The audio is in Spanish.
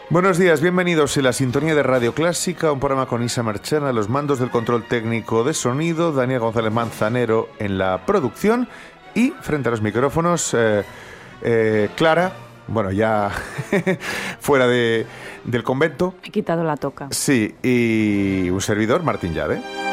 Buenos días, bienvenidos a la sintonía de Radio Clásica, un programa con Isa Marchena, los mandos del control técnico de sonido, Daniel González Manzanero en la producción y frente a los micrófonos, Clara, bueno, ya fuera del convento. He quitado la toca. Sí, y un servidor, Martín Llave.